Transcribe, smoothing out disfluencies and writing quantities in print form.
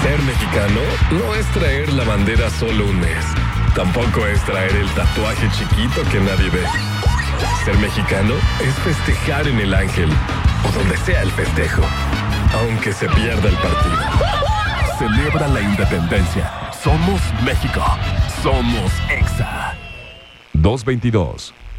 Ser mexicano no es traer la bandera solo un mes. Tampoco es traer el tatuaje chiquito que nadie ve. Ser mexicano es festejar en el Ángel o donde sea el festejo, aunque se pierda el partido. Celebra la independencia. Somos México. Somos EXA. 222